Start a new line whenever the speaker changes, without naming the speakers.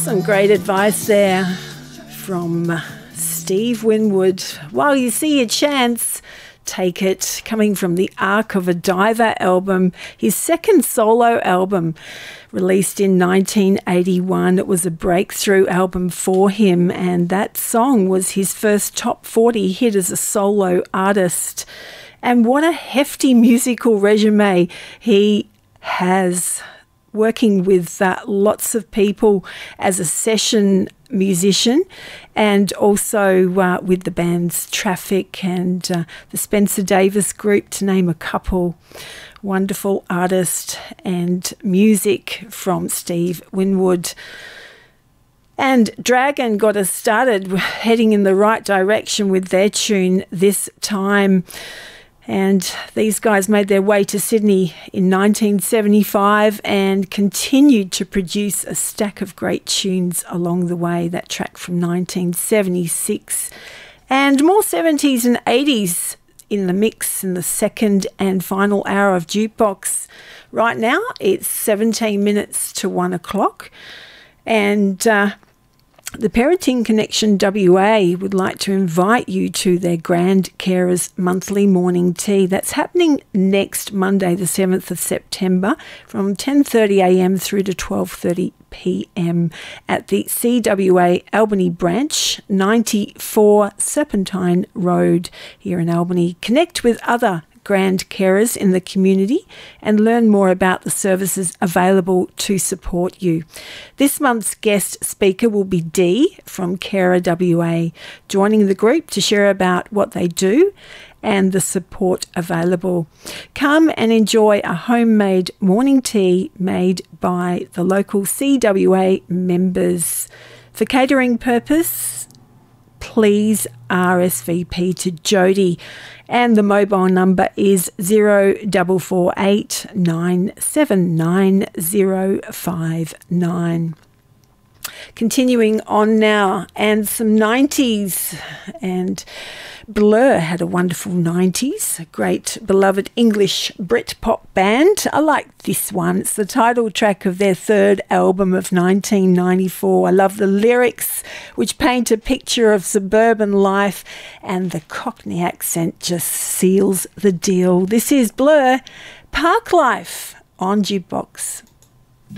Some great advice there from Steve Winwood. While you see a chance, take it. Coming from the Arc of a Diver album, his second solo album, released in 1981. It was a breakthrough album for him, and that song was his first top 40 hit as a solo artist. And what a hefty musical resume he has, working with lots of people as a session musician, and also with the bands Traffic and the Spencer Davis Group, to name a couple. Wonderful artist and music from Steve Winwood. And Dragon got us started heading in the right direction with their tune This Time. And these guys made their way to Sydney in 1975 and continued to produce a stack of great tunes along the way. That track from 1976. And more 70s and 80s in the mix in the second and final hour of Jukebox. Right now, it's 17 minutes to 1 o'clock. And the Parenting Connection WA would like to invite you to their Grand Carers monthly morning tea. That's happening next Monday, the 7th of September, from 10:30am through to 12:30pm at the CWA Albany branch, 94 Serpentine Road here in Albany. Connect with other Grand Carers in the community and learn more about the services available to support you. This month's guest speaker will be Dee from Carer WA, joining the group to share about what they do and the support available. Come and enjoy a homemade morning tea made by the local CWA members. For catering purpose, please RSVP to Jody, and the mobile number is 0448 979 059. Continuing on now, and some 90s, and Blur had a wonderful 90s, a great beloved English Britpop band. I like this one. It's the title track of their third album of 1994. I love the lyrics, which paint a picture of suburban life, and the Cockney accent just seals the deal. This is Blur, Park Life on Jukebox.